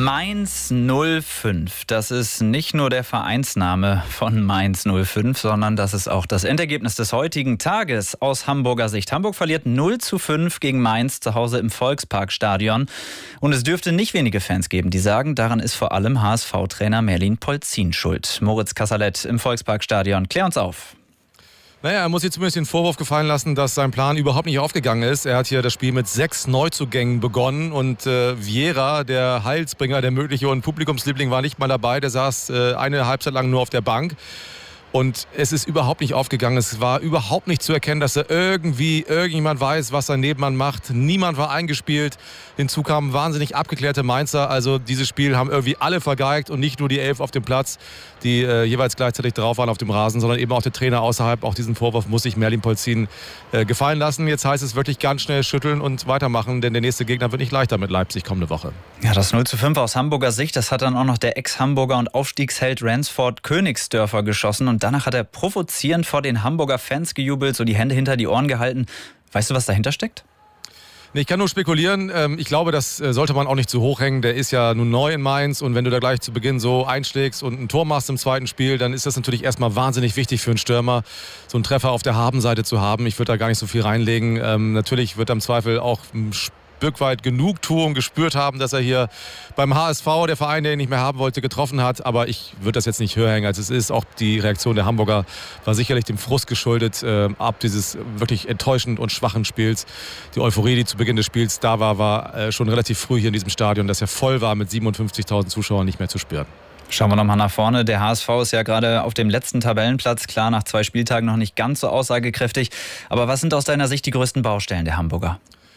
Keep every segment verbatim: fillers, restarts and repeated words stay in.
Mainz null fünf, das ist nicht nur der Vereinsname von Mainz null fünf, sondern das ist auch das Endergebnis des heutigen Tages aus Hamburger Sicht. Hamburg verliert null zu fünf gegen Mainz zu Hause im Volksparkstadion. Und es dürfte nicht wenige Fans geben, die sagen, daran ist vor allem H S V-Trainer Merlin Polzin schuld. Moritz Kasserlet im Volksparkstadion, klär uns auf. Naja, er muss sich zumindest den Vorwurf gefallen lassen, dass sein Plan überhaupt nicht aufgegangen ist. Er hat hier das Spiel mit sechs Neuzugängen begonnen und äh, Vieira, der Heilsbringer, der mögliche und Publikumsliebling, war nicht mal dabei. Der saß äh, eine Halbzeit lang nur auf der Bank. Und es ist überhaupt nicht aufgegangen. Es war überhaupt nicht zu erkennen, dass er irgendwie irgendjemand weiß, was sein Nebenmann macht. Niemand war eingespielt. Hinzu kamen wahnsinnig abgeklärte Mainzer. Also dieses Spiel haben irgendwie alle vergeigt und nicht nur die elf auf dem Platz, die äh, jeweils gleichzeitig drauf waren auf dem Rasen, sondern eben auch der Trainer außerhalb. Auch diesen Vorwurf muss sich Merlin Polzin äh, gefallen lassen. Jetzt heißt es wirklich ganz schnell schütteln und weitermachen, denn der nächste Gegner wird nicht leichter mit Leipzig kommende Woche. Ja, das null zu fünf aus Hamburger Sicht, das hat dann auch noch der Ex-Hamburger und Aufstiegsheld Ransford Königsdörfer geschossen. Und danach hat er provozierend vor den Hamburger Fans gejubelt, so die Hände hinter die Ohren gehalten. Weißt du, was dahinter steckt? Nee, ich kann nur spekulieren. Ich glaube, das sollte man auch nicht zu hoch hängen. Der ist ja nun neu in Mainz und wenn du da gleich zu Beginn so einschlägst und ein Tor machst im zweiten Spiel, dann ist das natürlich erstmal wahnsinnig wichtig für einen Stürmer, so einen Treffer auf der Habenseite zu haben. Ich würde da gar nicht so viel reinlegen. Ähm, natürlich wird am Zweifel auch ein Stück weit Genugtuung gespürt haben, dass er hier beim H S V, der Verein, der ihn nicht mehr haben wollte, getroffen hat. Aber ich würde das jetzt nicht höher hängen, als es ist. Auch die Reaktion der Hamburger war sicherlich dem Frust geschuldet, äh, ab dieses wirklich enttäuschend und schwachen Spiels. Die Euphorie, die zu Beginn des Spiels da war, war äh, schon relativ früh hier in diesem Stadion, das ja voll war mit siebenundfünfzigtausend Zuschauern, nicht mehr zu spüren. Schauen wir nochmal nach vorne. Der H S V ist ja gerade auf dem letzten Tabellenplatz. Klar, nach zwei Spieltagen noch nicht ganz so aussagekräftig. Aber was sind aus deiner Sicht die größten Baustellen der Hamburger?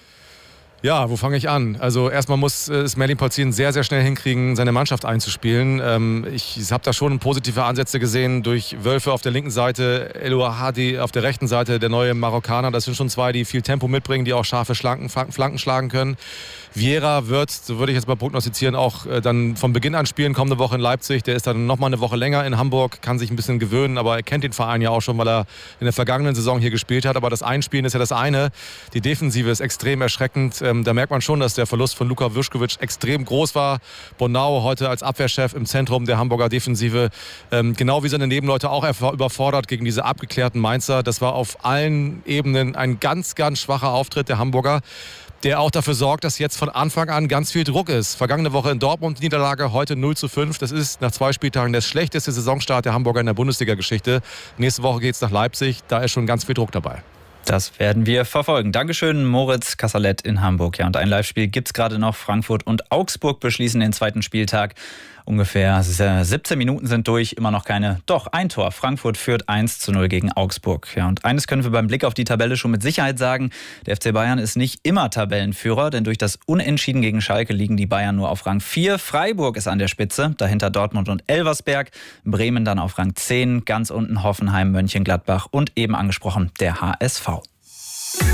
Ja, wo fange ich an? Also erstmal muss es Merlin Polzin sehr, sehr schnell hinkriegen, seine Mannschaft einzuspielen. Ähm, ich habe da schon positive Ansätze gesehen durch Wölfe auf der linken Seite, Elouahadi auf der rechten Seite, der neue Marokkaner. Das sind schon zwei, die viel Tempo mitbringen, die auch scharfe Flanken, Flanken schlagen können. Vieira wird, so würde ich jetzt mal prognostizieren, auch äh, dann von Beginn an spielen, kommende Woche in Leipzig. Der ist dann nochmal eine Woche länger in Hamburg, kann sich ein bisschen gewöhnen, aber er kennt den Verein ja auch schon, weil er in der vergangenen Saison hier gespielt hat. Aber das Einspielen ist ja das eine. Die Defensive ist extrem erschreckend. Ähm, da merkt man schon, dass der Verlust von Luka Vuskovic extrem groß war. Bonau heute als Abwehrchef im Zentrum der Hamburger Defensive. Ähm, genau wie seine Nebenleute auch überfordert gegen diese abgeklärten Mainzer. Das war auf allen Ebenen ein ganz, ganz schwacher Auftritt der Hamburger, der auch dafür sorgt, dass jetzt von Anfang an ganz viel Druck ist. Vergangene Woche in Dortmund Niederlage, heute null zu fünf. Das ist nach zwei Spieltagen der schlechteste Saisonstart der Hamburger in der Bundesliga-Geschichte. Nächste Woche geht es nach Leipzig, da ist schon ganz viel Druck dabei. Das werden wir verfolgen. Dankeschön, Moritz Kasserlet in Hamburg. Ja, und ein Live-Spiel gibt es gerade noch. Frankfurt und Augsburg beschließen den zweiten Spieltag. Ungefähr siebzehn Minuten sind durch, immer noch keine, doch ein Tor. Frankfurt führt eins zu null gegen Augsburg. Ja, und eines können wir beim Blick auf die Tabelle schon mit Sicherheit sagen. Der F C Bayern ist nicht immer Tabellenführer, denn durch das Unentschieden gegen Schalke liegen die Bayern nur auf Rang vier. Freiburg ist an der Spitze, dahinter Dortmund und Elversberg. Bremen dann auf Rang zehn, ganz unten Hoffenheim, Mönchengladbach und eben angesprochen der H S V.